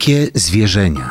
Wielkie zwierzenia.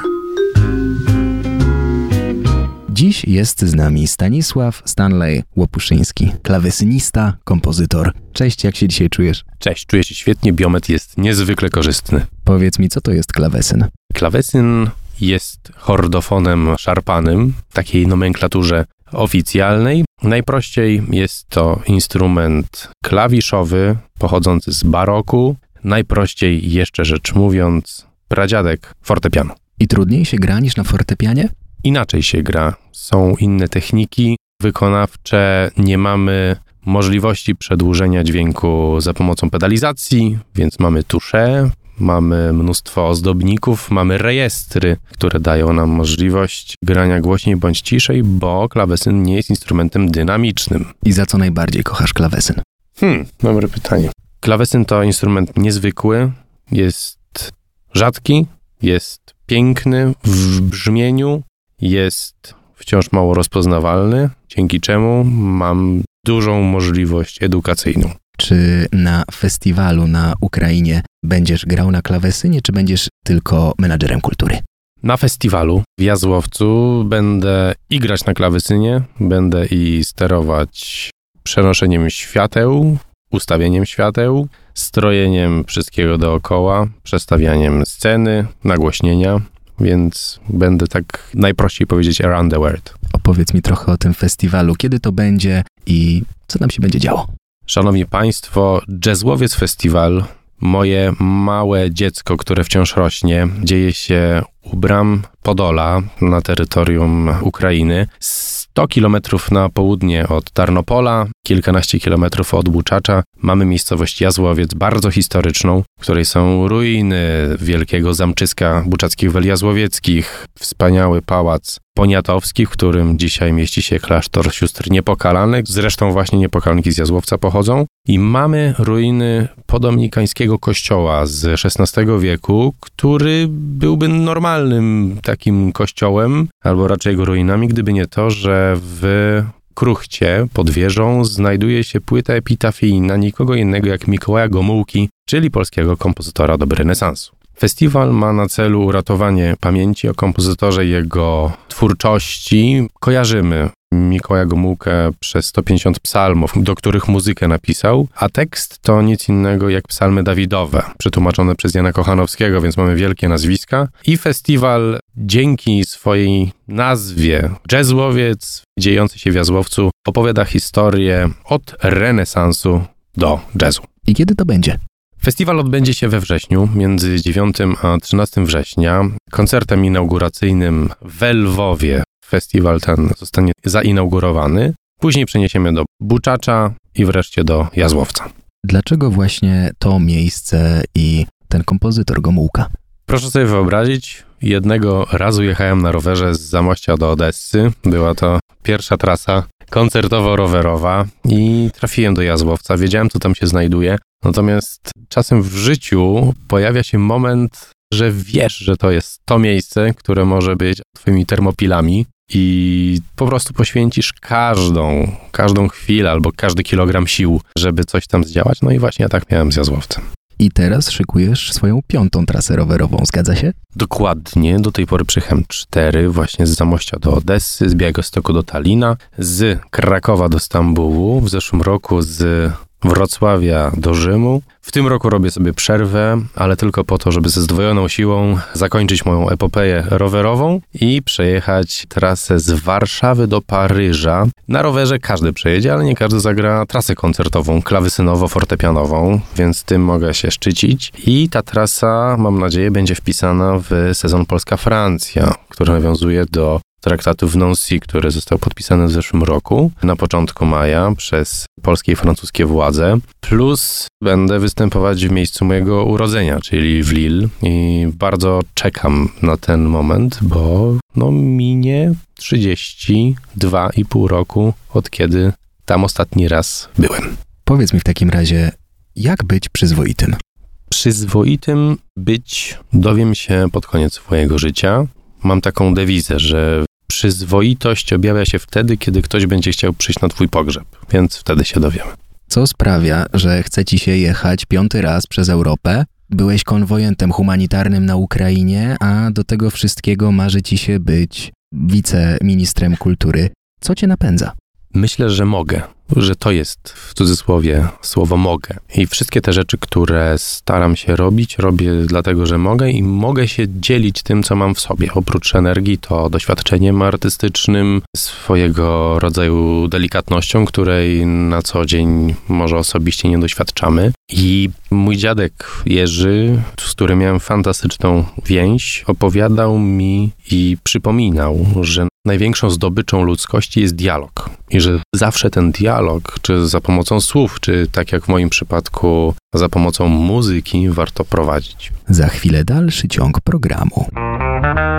Dziś jest z nami Stanisław Stanley Łopuszyński, klawesynista, kompozytor. Cześć, jak się dzisiaj czujesz? Cześć, czuję się świetnie, biometr jest niezwykle korzystny. Powiedz mi, co to jest klawesyn? Klawesyn jest chordofonem szarpanym, w takiej nomenklaturze oficjalnej. Najprościej jest to instrument klawiszowy, pochodzący z baroku. Najprościej jeszcze rzecz mówiąc, pradziadek fortepianu. I trudniej się gra niż na fortepianie? Inaczej się gra. Są inne techniki wykonawcze, nie mamy możliwości przedłużenia dźwięku za pomocą pedalizacji, więc mamy tusze, mamy mnóstwo ozdobników, mamy rejestry, które dają nam możliwość grania głośniej bądź ciszej, bo klawesyn nie jest instrumentem dynamicznym. I za co najbardziej kochasz klawesyn? Dobre pytanie. Klawesyn to instrument niezwykły, jest rzadki, jest piękny w brzmieniu, jest wciąż mało rozpoznawalny, dzięki czemu mam dużą możliwość edukacyjną. Czy na festiwalu na Ukrainie będziesz grał na klawesynie, czy będziesz tylko menadżerem kultury? Na festiwalu w Jazłowcu będę i grać na klawesynie, będę i sterować przenoszeniem świateł, ustawieniem świateł, strojeniem wszystkiego dookoła, przestawianiem sceny, nagłośnienia, więc będę tak najprościej powiedzieć around the world. Opowiedz mi trochę o tym festiwalu, kiedy to będzie i co tam się będzie działo? Szanowni Państwo, Jazzłowiec Festiwal, moje małe dziecko, które wciąż rośnie, dzieje się u bram Podola na terytorium Ukrainy. 100 kilometrów na południe od Tarnopola, kilkanaście kilometrów od Buczacza mamy miejscowość Jazłowiec, bardzo historyczną, w której są ruiny wielkiego zamczyska buczackich wel jazłowieckich, wspaniały pałac poniatowski, w którym dzisiaj mieści się klasztor sióstr niepokalanych, zresztą właśnie niepokalanki z Jazłowca pochodzą. I mamy ruiny podominikańskiego kościoła z XVI wieku, który byłby normalnym takim kościołem, albo raczej jego ruinami, gdyby nie to, że w kruchcie pod wieżą znajduje się płyta epitafijna nikogo innego jak Mikołaja Gomułki, czyli polskiego kompozytora doby renesansu. Festiwal ma na celu uratowanie pamięci o kompozytorze i jego twórczości. Kojarzymy Mikołaja Gomułkę przez 150 psalmów, do których muzykę napisał, a tekst to nic innego jak psalmy Dawidowe, przetłumaczone przez Jana Kochanowskiego, więc mamy wielkie nazwiska. I festiwal dzięki swojej nazwie Jazzłowiec, dziejący się w Jazłowcu, opowiada historię od renesansu do jazzu. I kiedy to będzie? Festiwal odbędzie się we wrześniu, między 9 a 13 września. Koncertem inauguracyjnym w Lwowie festiwal ten zostanie zainaugurowany. Później przeniesiemy do Buczacza i wreszcie do Jazłowca. Dlaczego właśnie to miejsce i ten kompozytor Gomułka? Proszę sobie wyobrazić, jednego razu jechałem na rowerze z Zamościa do Odessy. Była to pierwsza trasa koncertowo-rowerowa i trafiłem do Jazłowca. Wiedziałem, co tam się znajduje. Natomiast czasem w życiu pojawia się moment, że wiesz, że to jest to miejsce, które może być twoimi termopilami i po prostu poświęcisz każdą chwilę albo każdy kilogram sił, żeby coś tam zdziałać. No i właśnie ja tak miałem z Jazłowcem. I teraz szykujesz swoją 5. trasę rowerową, zgadza się? Dokładnie, do tej pory przejechałem 4, właśnie z Zamościa do Odessy, z Białegostoku do Talina, z Krakowa do Stambułu, w zeszłym roku z Wrocławia do Rzymu. W tym roku robię sobie przerwę, ale tylko po to, żeby ze zdwojoną siłą zakończyć moją epopeję rowerową i przejechać trasę z Warszawy do Paryża. Na rowerze każdy przejedzie, ale nie każdy zagra trasę koncertową, klawysynowo-fortepianową, więc tym mogę się szczycić. I ta trasa, mam nadzieję, będzie wpisana w sezon Polska-Francja, który nawiązuje do traktatu w Nancy, który został podpisany w zeszłym roku, na początku maja, przez polskie i francuskie władze. Plus będę występować w miejscu mojego urodzenia, czyli w Lille. I bardzo czekam na ten moment, bo minie 32,5 roku, od kiedy tam ostatni raz byłem. Powiedz mi w takim razie, jak być przyzwoitym? Przyzwoitym być dowiem się pod koniec swojego życia. Mam taką dewizę, że przyzwoitość objawia się wtedy, kiedy ktoś będzie chciał przyjść na twój pogrzeb, więc wtedy się dowiemy. Co sprawia, że chce ci się jechać 5. raz przez Europę, byłeś konwojentem humanitarnym na Ukrainie, a do tego wszystkiego marzy ci się być wiceministrem kultury. Co cię napędza? Myślę, że mogę, że to jest w cudzysłowie słowo mogę. I wszystkie te rzeczy, które staram się robić, robię dlatego, że mogę i mogę się dzielić tym, co mam w sobie. Oprócz energii to doświadczeniem artystycznym, swojego rodzaju delikatnością, której na co dzień może osobiście nie doświadczamy. I mój dziadek Jerzy, z którym miałem fantastyczną więź, opowiadał mi i przypominał, że największą zdobyczą ludzkości jest dialog. I że zawsze ten dialog, czy za pomocą słów, czy tak jak w moim przypadku, za pomocą muzyki, warto prowadzić. Za chwilę dalszy ciąg programu.